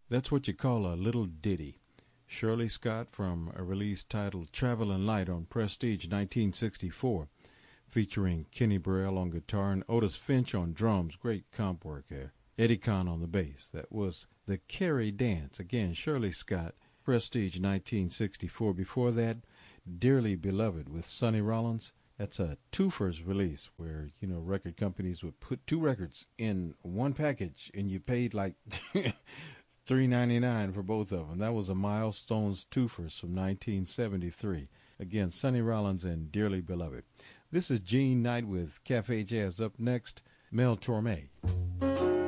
That's what you call a little ditty. Shirley Scott from a release titled Travelin' Light on Prestige 1964, featuring Kenny Burrell on guitar and Otis Finch on drums. Great comp work there. Eddie Kahn on the bass. That was the Carrie Dance. Again, Shirley Scott, Prestige 1964. Before that, Dearly Beloved with Sonny Rollins. That's a twofers release where, record companies would put two records in one package and you paid like $3.99 for both of them. That was a Milestones twofers from 1973. Again, Sonny Rollins and Dearly Beloved. This is Gene Knight with Cafe Jazz. Up next, Mel Torme.